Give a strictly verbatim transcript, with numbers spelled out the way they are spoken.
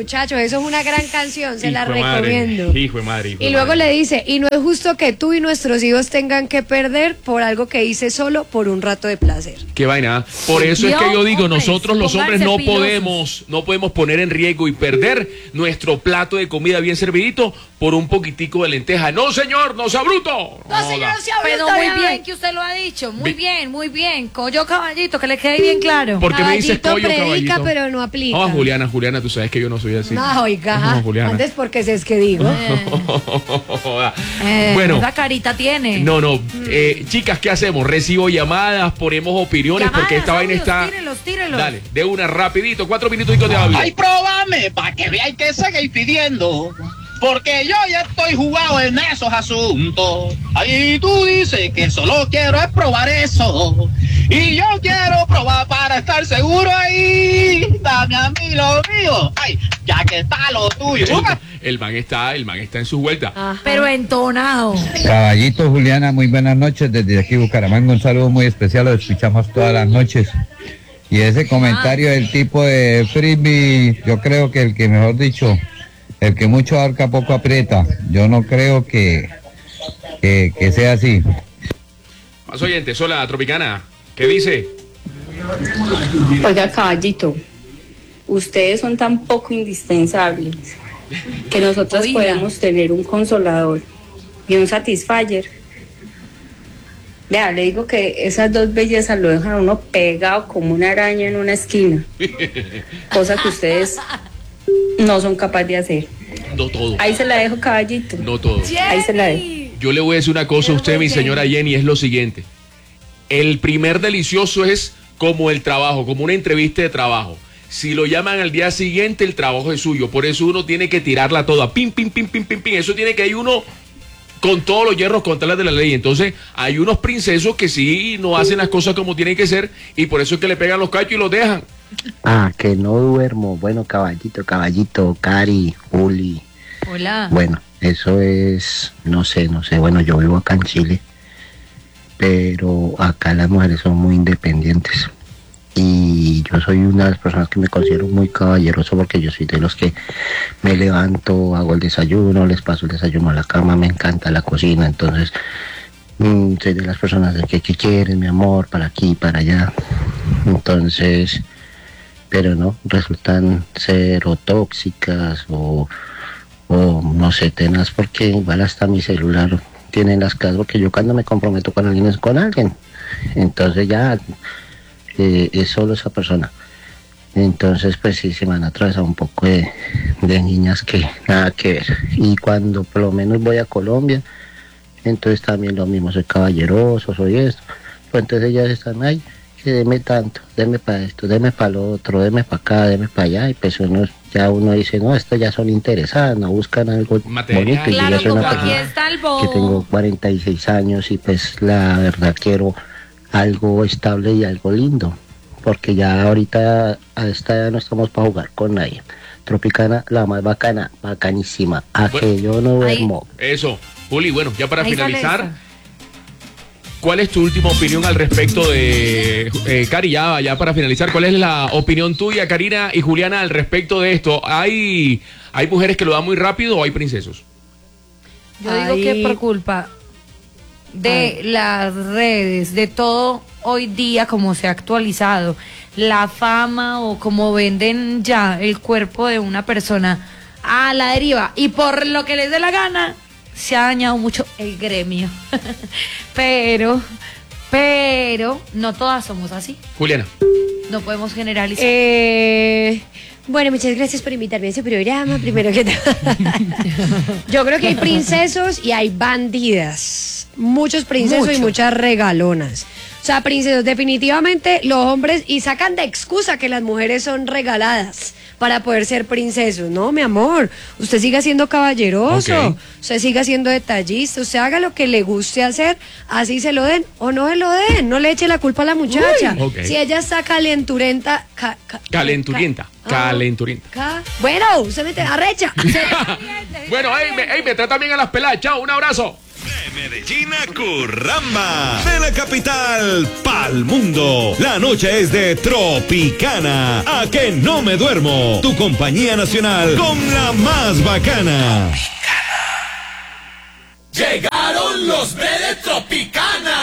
muchachos, eso es una gran canción, se hijo la de recomiendo. Madre, hijo de madre, hijo y de luego madre. le dice, y no es justo que tú y nuestros hijos tengan que perder por algo que hice solo por un rato de placer. Qué vaina. Por eso Dios, es que yo digo, hombres, nosotros los hombres no pónganse podemos, no podemos poner en riesgo y perder nuestro plato de comida bien servidito por un poquitico de lenteja. No, señor, no sea bruto. No, señor, Joda. sea Pero bruto, muy ya. bien que usted lo ha dicho, muy Vi- bien, muy bien. Collo caballito, que le quede bien claro. ¿Por qué me dices Caballito collo, predica, caballito? pero no aplica. No, Juliana, Juliana, tú sabes que yo no soy así. No, oiga, No, Juliana. antes porque es que digo. Joda. Eh, Bueno. esa carita tiene. No, no. Eh, chicas, ¿qué hacemos? Recibo llamadas, ponemos opiniones, Llamadas, porque esta vaina audios, está... tírenlos, tírenlos. Dale, de una, rapidito, cuatro minutitos de audio. Ay, próbame, para que veáis que seguís pidiendo. Porque yo ya estoy jugado en esos asuntos. Ahí tú dices que solo quiero es probar eso. Y yo quiero probar para estar seguro ahí. Dame a mí lo mío. Ay, ya que está lo tuyo. El, el man está, el man está en su vuelta. Ajá. Pero entonado. Caballito, Juliana, muy buenas noches desde aquí Bucaramanga, un saludo muy especial, lo escuchamos todas las noches. Y ese comentario del tipo de Frisbee, yo creo que el que, mejor dicho, el que mucho abarca poco aprieta, yo no creo que, que, que sea así. Más oyentes, hola, Tropicana, ¿qué dice? Oiga, caballito, ustedes son tan poco indispensables que nosotros Oiga. podemos tener un consolador y un satisfyer. Vea, le digo que esas dos bellezas lo dejan a uno pegado como una araña en una esquina, cosa que ustedes no son capaces de hacer. No todo, Ahí se la dejo, caballito. no todo. Ahí se la dejo. Yo le voy a decir una cosa a usted, mi señora Jenny, es lo siguiente. El primer delicioso es como el trabajo, como una entrevista de trabajo. Si lo llaman al día siguiente, el trabajo es suyo. Por eso uno tiene que tirarla toda. Pim, pim, pim, pim, pim, pim. Eso tiene que ir uno con todos los hierros contra las de la ley. Entonces, hay unos princesos que sí no hacen las cosas como tienen que ser y por eso es que le pegan los cachos y los dejan. Ah, que no duermo. Bueno, caballito, caballito, Cari, Juli. Hola. Bueno, eso es, no sé, no sé. Bueno, yo vivo acá en Chile, pero acá las mujeres son muy independientes. Y yo soy una de las personas que me considero muy caballeroso porque yo soy de los que me levanto, hago el desayuno, les paso el desayuno a la cama, me encanta la cocina, entonces mmm, soy de las personas de que, que quieren mi amor para aquí, para allá. Entonces, pero no, resultan ser o tóxicas o, o no sé, tenaz, porque igual hasta mi celular tiene las claves, porque yo cuando me comprometo con alguien es con alguien, entonces ya eh, es solo esa persona. Entonces pues sí se me han atravesado un poco de, de niñas que nada que ver, y cuando por lo menos voy a Colombia, entonces también lo mismo, soy caballeroso, soy esto, pues entonces ellas están ahí, que deme tanto, deme para esto, deme para lo otro, deme para acá, deme para allá, y pues uno, ya uno dice, no, estos ya son interesadas, no buscan algo Material. bonito, y yo Claro, ya soy como una aquí persona está el que bobo. tengo cuarenta y seis años y pues la verdad quiero algo estable y algo lindo, porque ya ahorita a esta edad no estamos para jugar con nadie. Tropicana, la más bacana, bacanísima, a Bueno, que yo no ahí- duermo. Eso. Juli, bueno, ya para Ahí sale finalizar, esa. ¿cuál es tu última opinión al respecto de... Eh, Cari, ya, ya para finalizar, ¿cuál es la opinión tuya, Karina y Juliana, al respecto de esto? ¿Hay, hay mujeres que lo dan muy rápido o hay princesos? Yo digo Ay. que por culpa de las redes, de todo hoy día como se ha actualizado, la fama o como venden ya el cuerpo de una persona a la deriva y por lo que les dé la gana, se ha dañado mucho el gremio. pero, pero, no todas somos así. Juliana. No podemos generalizar. Eh, bueno, muchas gracias por invitarme a ese programa, primero que todo. Yo creo que hay princesos y hay bandidas. Muchos princesos Mucho. y muchas regalonas. O sea, princesos, definitivamente los hombres, y sacan de excusa que las mujeres son regaladas para poder ser princesos. No, mi amor, usted siga siendo caballeroso, Ok. usted siga siendo detallista, usted haga lo que le guste hacer, así se lo den o no se lo den, no le eche la culpa a la muchacha. Uy, ok. Si ella está calenturenta, ca- ca- Calenturienta. ca- Calenturienta. ca- bueno, usted me te arrecha. Bueno, hey, me, hey, me trata bien a las peladas. Chao, un abrazo. De Medellín a Curramba, de la capital pa'l mundo. La noche es de Tropicana. A que no me duermo. Tu compañía nacional con la más bacana. Llegaron los B de Tropicana.